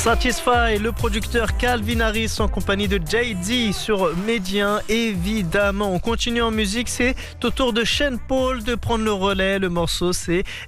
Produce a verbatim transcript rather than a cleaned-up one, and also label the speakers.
Speaker 1: Satisfy, le producteur Calvin Harris en compagnie de Jay Z sur Médien, évidemment. On continue en musique, c'est au tour de Sean Paul de prendre le relais. Le morceau c'est